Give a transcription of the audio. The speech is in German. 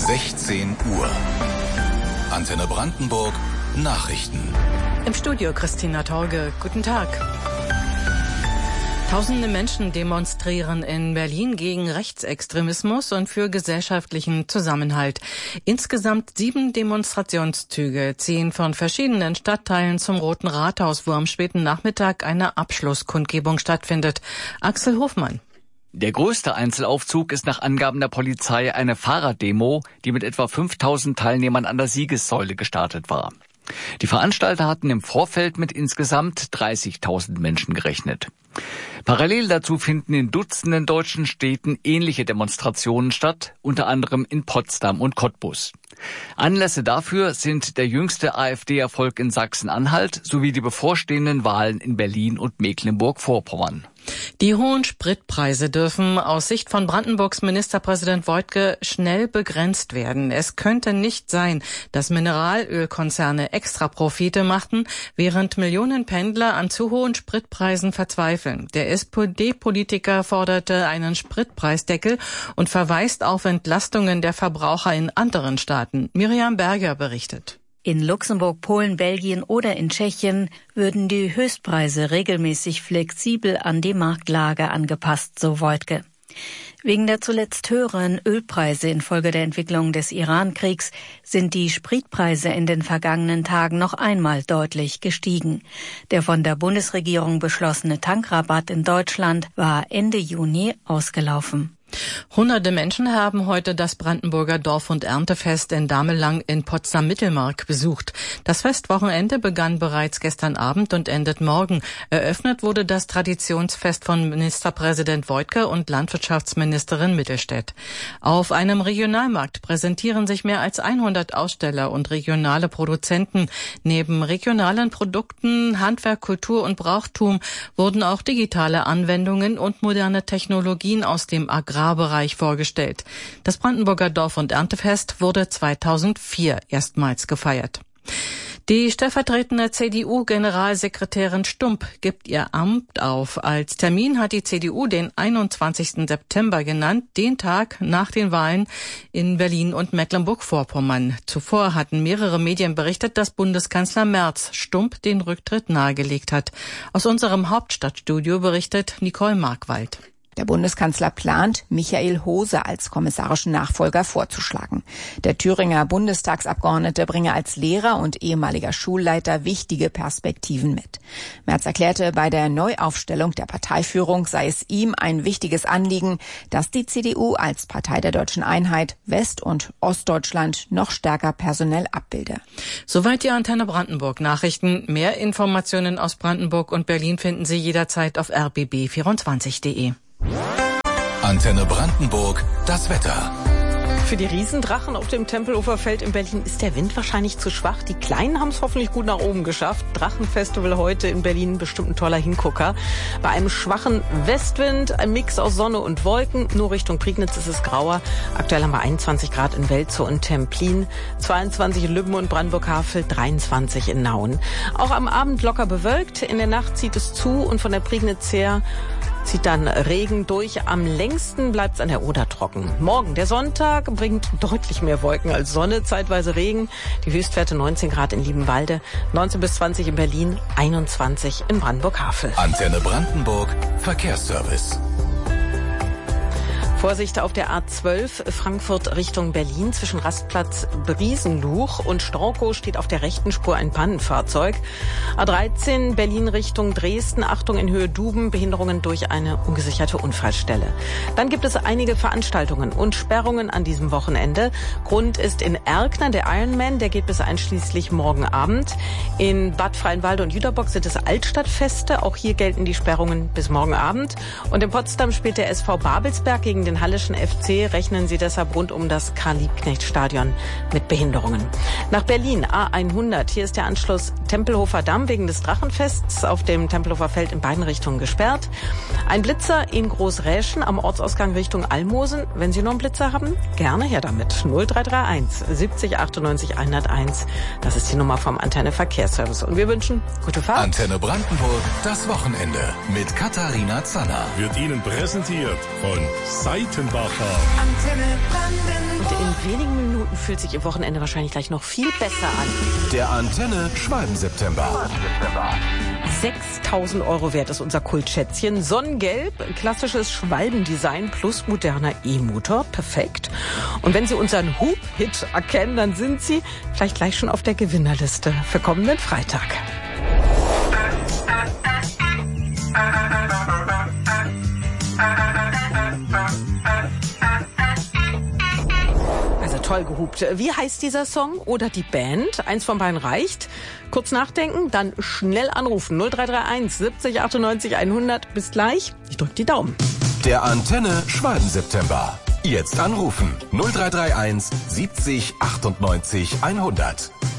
16 Uhr. Antenne Brandenburg, Nachrichten. Im Studio Christina Torge. Guten Tag. Tausende Menschen demonstrieren in Berlin gegen Rechtsextremismus und für gesellschaftlichen Zusammenhalt. Insgesamt 7 Demonstrationszüge ziehen von verschiedenen Stadtteilen zum Roten Rathaus, wo am späten Nachmittag eine Abschlusskundgebung stattfindet. Axel Hofmann. Der größte Einzelaufzug ist nach Angaben der Polizei eine Fahrraddemo, die mit etwa 5000 Teilnehmern an der Siegessäule gestartet war. Die Veranstalter hatten im Vorfeld mit insgesamt 30.000 Menschen gerechnet. Parallel dazu finden in Dutzenden deutschen Städten ähnliche Demonstrationen statt, unter anderem in Potsdam und Cottbus. Anlässe dafür sind der jüngste AfD-Erfolg in Sachsen-Anhalt sowie die bevorstehenden Wahlen in Berlin und Mecklenburg-Vorpommern. Die hohen Spritpreise dürfen aus Sicht von Brandenburgs Ministerpräsident Woidke schnell begrenzt werden. Es könnte nicht sein, dass Mineralölkonzerne Extraprofite machten, während Millionen Pendler an zu hohen Spritpreisen verzweifeln. Der SPD-Politiker forderte einen Spritpreisdeckel und verweist auf Entlastungen der Verbraucher in anderen Staaten. Miriam Berger berichtet. In Luxemburg, Polen, Belgien oder in Tschechien würden die Höchstpreise regelmäßig flexibel an die Marktlage angepasst, so Woidke. Wegen der zuletzt höheren Ölpreise infolge der Entwicklung des Iran-Kriegs sind die Spritpreise in den vergangenen Tagen noch einmal deutlich gestiegen. Der von der Bundesregierung beschlossene Tankrabatt in Deutschland war Ende Juni ausgelaufen. Hunderte Menschen haben heute das Brandenburger Dorf- und Erntefest in Damelang in Potsdam-Mittelmark besucht. Das Festwochenende begann bereits gestern Abend und endet morgen. Eröffnet wurde das Traditionsfest von Ministerpräsident Woidke und Landwirtschaftsministerin Mittelstädt. Auf einem Regionalmarkt präsentieren sich mehr als 100 Aussteller und regionale Produzenten. Neben regionalen Produkten, Handwerk, Kultur und Brauchtum wurden auch digitale Anwendungen und moderne Technologien aus dem Agrarbereich vorgestellt. Das Brandenburger Dorf- und Erntefest wurde 2004 erstmals gefeiert. Die stellvertretende CDU-Generalsekretärin Stump gibt ihr Amt auf. Als Termin hat die CDU den 21. September genannt, den Tag nach den Wahlen in Berlin und Mecklenburg-Vorpommern. Zuvor hatten mehrere Medien berichtet, dass Bundeskanzler Merz Stump den Rücktritt nahegelegt hat. Aus unserem Hauptstadtstudio berichtet Nicole Markwald. Der Bundeskanzler plant, Michael Hose als kommissarischen Nachfolger vorzuschlagen. Der Thüringer Bundestagsabgeordnete bringe als Lehrer und ehemaliger Schulleiter wichtige Perspektiven mit. Merz erklärte, bei der Neuaufstellung der Parteiführung sei es ihm ein wichtiges Anliegen, dass die CDU als Partei der deutschen Einheit West- und Ostdeutschland noch stärker personell abbilde. Soweit die Antenne Brandenburg Nachrichten. Mehr Informationen aus Brandenburg und Berlin finden Sie jederzeit auf rbb24.de. Antenne Brandenburg, das Wetter. Für die Riesendrachen auf dem Tempelhofer Feld in Berlin ist der Wind wahrscheinlich zu schwach. Die Kleinen haben es hoffentlich gut nach oben geschafft. Drachenfestival heute in Berlin, bestimmt ein toller Hingucker. Bei einem schwachen Westwind, ein Mix aus Sonne und Wolken. Nur Richtung Prignitz ist es grauer. Aktuell haben wir 21 Grad in Welzow und Templin, 22 in Lübben und Brandenburg-Havel, 23 in Nauen. Auch am Abend locker bewölkt. In der Nacht zieht es zu und von der Prignitz her zieht dann Regen durch. Am längsten bleibt es an der Oder trocken. Morgen, der Sonntag, bringt deutlich mehr Wolken als Sonne, zeitweise Regen. Die Höchstwerte 19 Grad in Liebenwalde, 19 bis 20 in Berlin, 21 in Brandenburg-Havel. Antenne Brandenburg, Verkehrsservice. Vorsicht auf der A12 Frankfurt Richtung Berlin zwischen Rastplatz Briesenluch und Storkow steht auf der rechten Spur ein Pannenfahrzeug. A13 Berlin Richtung Dresden, Achtung in Höhe Duben, Behinderungen durch eine ungesicherte Unfallstelle. Dann gibt es einige Veranstaltungen und Sperrungen an diesem Wochenende. Grund ist in Erkner der Ironman, der geht bis einschließlich morgen Abend. In Bad Freienwalde und Jüterbock sind es Altstadtfeste, auch hier gelten die Sperrungen bis morgen Abend. Und in Potsdam spielt der SV Babelsberg gegen den Hallischen FC, rechnen sie deshalb rund um das Karl-Liebknecht-Stadion mit Behinderungen. Nach Berlin, A100, hier ist der Anschluss Tempelhofer Damm wegen des Drachenfests auf dem Tempelhofer Feld in beiden Richtungen gesperrt. Ein Blitzer in Großräschen am Ortsausgang Richtung Almosen. Wenn Sie noch einen Blitzer haben, gerne her damit. 0331 70 98 101. Das ist die Nummer vom Antenne Verkehrsservice. Und wir wünschen gute Fahrt. Antenne Brandenburg, das Wochenende mit Katharina Zanner. Wird Ihnen präsentiert von Seitenbacher. Und in wenigen Minuten fühlt sich Ihr Wochenende wahrscheinlich gleich noch viel besser an. Der Antenne Schwalben-September. 6.000 € wert ist unser Kultschätzchen. Sonnengelb, klassisches Schwalbendesign plus moderner E-Motor. Perfekt. Und wenn Sie unseren Hub-Hit erkennen, dann sind Sie vielleicht gleich schon auf der Gewinnerliste für kommenden Freitag. Also toll gehupt. Wie heißt dieser Song oder die Band? Eins von beiden reicht. Kurz nachdenken, dann schnell anrufen. 0331 70 98 100. Bis gleich. Ich drück die Daumen. Der Antenne Schwalben-September. Jetzt anrufen. 0331 70 98 100.